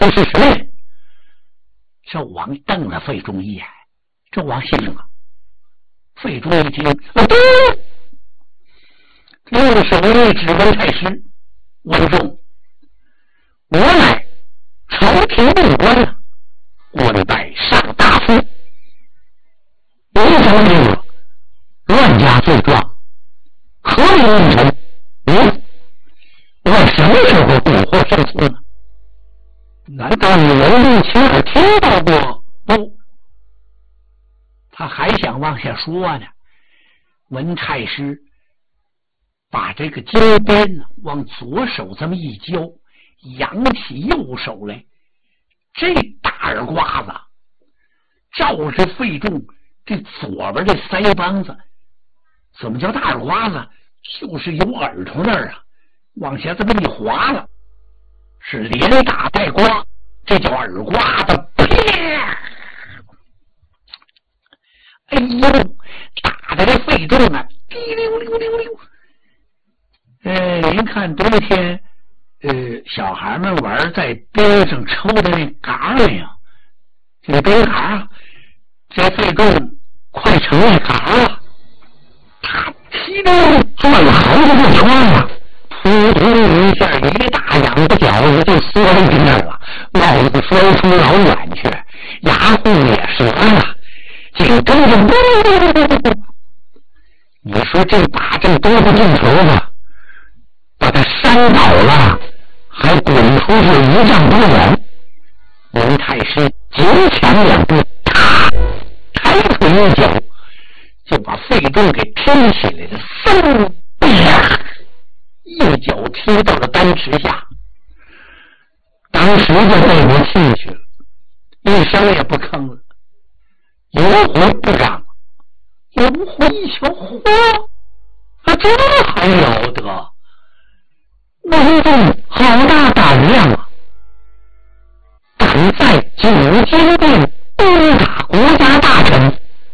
这是谁？这王瞪了费仲一眼，这王先生啊，费仲一听，对，右手一指文太师，文仲，我乃朝廷命官啊，官拜上大夫，我等这个乱加罪状，何以应承？我什么时候蛊惑上错呢？难道你闻令亲耳听到过？不，他还想往下说呢。文太师把这个金鞭呢往左手这么一交，扬起右手来，这大耳刮子照着费仲这左边这腮帮子。怎么叫大耳刮子？就是有耳朵那儿啊，往下这么一划了，是连打带刮，这叫耳刮子。啪！哎呦，打的这费仲啊，滴溜溜溜溜。您看冬天，小孩们玩在边上抽的那杆没有？这个边杆啊，这费仲快成那杆了。他踢溜转了好几个圈了，扑通一下，一个大仰子饺子就缩在那儿了，帽子摔出老远去，牙缝也折了，紧跟着，你说这把这多不进球吧，把他扇倒了，还滚出去1丈多远。文太师紧抢2步，啪，抬腿一脚，就把费仲给踢起来了，嗖，一脚踢到了丹池下，当时就背过气去了，一声也不吭了。有火不让，有火一瞧，嚯，这还了得！文仲好大胆量啊！敢在九江殿